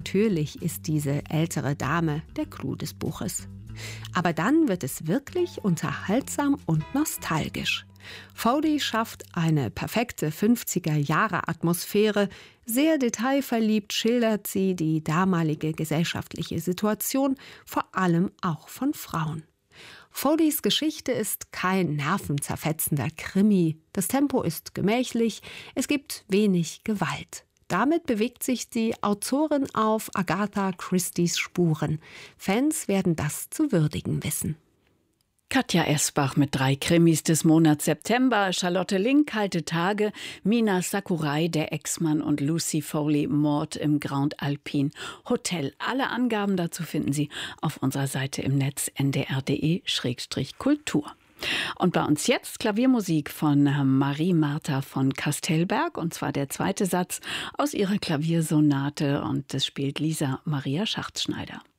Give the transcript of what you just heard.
Natürlich ist diese ältere Dame der Clou des Buches. Aber dann wird es wirklich unterhaltsam und nostalgisch. Foley schafft eine perfekte 50er-Jahre-Atmosphäre. Sehr detailverliebt schildert sie die damalige gesellschaftliche Situation, vor allem auch von Frauen. Foleys Geschichte ist kein nervenzerfetzender Krimi. Das Tempo ist gemächlich, es gibt wenig Gewalt. Damit bewegt sich die Autorin auf Agatha Christies Spuren. Fans werden das zu würdigen wissen. Katja Esbach mit 3 Krimis des Monats September, Charlotte Link, Kalte Tage, Mina Sakurai, Der Ex-Mann und Lucy Foley, Mord im Grand Alpine Hotel. Alle Angaben dazu finden Sie auf unserer Seite im Netz ndr.de/kultur. Und bei uns jetzt Klaviermusik von Marie-Martha von Kastelberg, und zwar der 2. Satz aus ihrer Klaviersonate, und das spielt Lisa Maria Schachtschneider.